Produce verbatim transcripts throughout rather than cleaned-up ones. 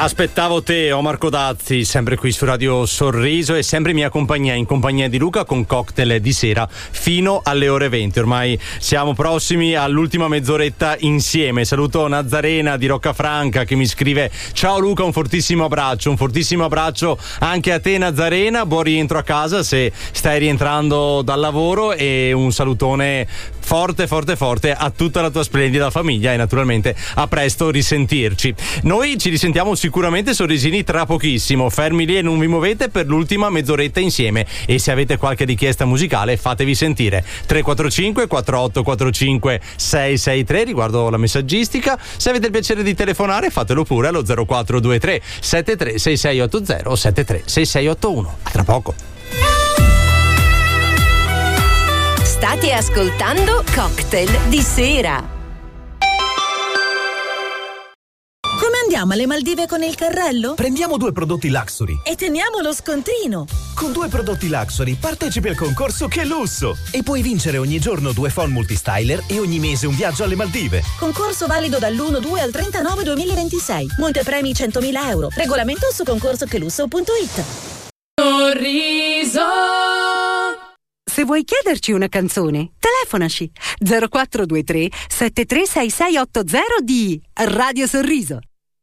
Aspettavo te, Omar Codazzi, sempre qui su Radio Sorriso e sempre in mia compagnia, in compagnia di Luca, con cocktail di sera fino alle ore venti. Ormai siamo prossimi all'ultima mezz'oretta insieme. Saluto Nazarena di Roccafranca che mi scrive: ciao Luca, un fortissimo abbraccio, un fortissimo abbraccio anche a te Nazarena, buon rientro a casa se stai rientrando dal lavoro, e un salutone forte forte forte a tutta la tua splendida famiglia, e naturalmente a presto risentirci. Noi ci risentiamo sicuramente, Sorrisini, tra pochissimo. Fermi lì e non vi muovete per l'ultima mezz'oretta insieme, e se avete qualche richiesta musicale fatevi sentire. Tre quattro cinque quattro otto quattro cinque sei sei tre riguardo la messaggistica. Se avete il piacere di telefonare fatelo pure allo zero quattro due tre sette tre sei sei otto zero sette tre sei sei otto uno. A tra poco. State ascoltando Cocktail di sera. Come andiamo alle Maldive con il carrello? Prendiamo due prodotti Luxury e teniamo lo scontrino. Con due prodotti Luxury partecipi al concorso Che Lusso e puoi vincere ogni giorno due phone multistyler e ogni mese un viaggio alle Maldive. Concorso valido dall'uno due al trentanove duemilaventisei. Montepremi centomila euro. Regolamento su concorso che lusso punto it. Sorriso. Se vuoi chiederci una canzone, telefonaci zero quattro due tre sette tre sei sei otto zero di Radio Sorriso.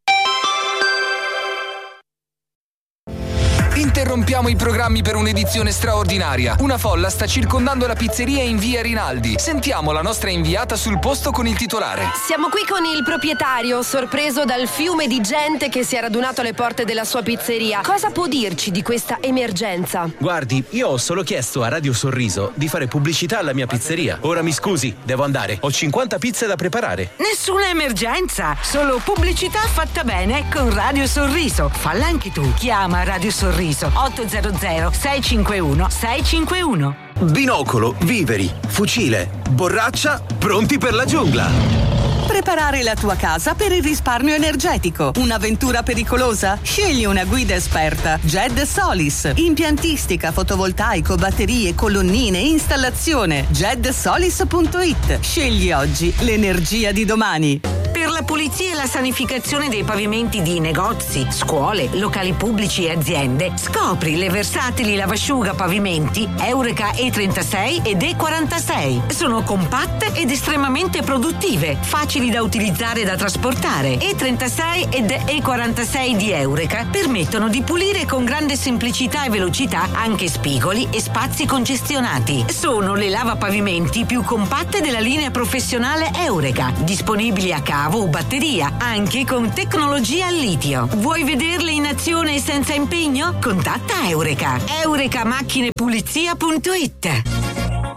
Interrompiamo i programmi per un'edizione straordinaria. Una folla sta circondando la pizzeria in via Rinaldi. Sentiamo la nostra inviata sul posto con il titolare. Siamo qui con il proprietario, sorpreso dal fiume di gente che si è radunato alle porte della sua pizzeria. Cosa può dirci di questa emergenza? Guardi, io ho solo chiesto a Radio Sorriso di fare pubblicità alla mia pizzeria. Ora mi scusi, devo andare. Ho cinquanta pizze da preparare. Nessuna emergenza, solo pubblicità fatta bene con Radio Sorriso. Falla anche tu. Chiama Radio Sorriso otto zero zero sei cinque uno sei cinque uno. Binocolo, viveri, fucile, borraccia, pronti per la giungla. Preparare la tua casa per il risparmio energetico. Un'avventura pericolosa? Scegli una guida esperta. Ged Solis. Impiantistica, fotovoltaico, batterie, colonnine, installazione. ged solis punto it. Scegli oggi l'energia di domani. Per la pulizia e la sanificazione dei pavimenti di negozi, scuole, locali pubblici e aziende, scopri le versatili lavasciuga pavimenti Eureka E trentasei ed E quarantasei. Sono compatte ed estremamente produttive, facili da utilizzare e da trasportare. E trentasei ed E quarantasei di Eureka permettono di pulire con grande semplicità e velocità anche spigoli e spazi congestionati. Sono le lavapavimenti più compatte della linea professionale Eureka, disponibili a cavo o batteria, anche con tecnologia al litio. Vuoi vederle in azione senza impegno? Contatta Eureka. Eureka Macchine Pulizia punto it.